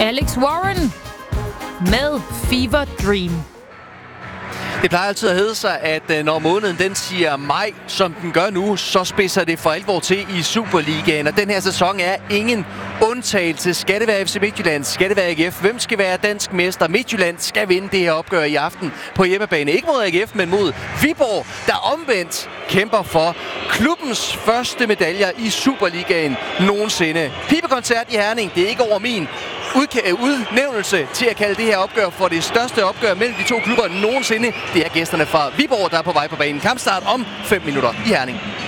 Alex Warren med Fever Dream. Det plejer altid at hedde sig, at når måneden den siger maj, som den gør nu, så spidser det for alvor til i Superligaen. Og den her sæson er ingen undtagelse. Skal det være FC Midtjylland? Skal det være AGF? Hvem skal være dansk mester? Midtjylland skal vinde det her opgør i aften på hjemmebane. Ikke mod AGF, men mod Viborg, der omvendt kæmper for klubbens første medaljer i Superligaen nogensinde. Pibekoncert i Herning, det er ikke over min udnævnelse til at kalde det her opgør for det største opgør mellem de to klubber nogensinde. Det er gæsterne fra Viborg, der er på vej på banen. Kampstart om 5 minutter i Herning.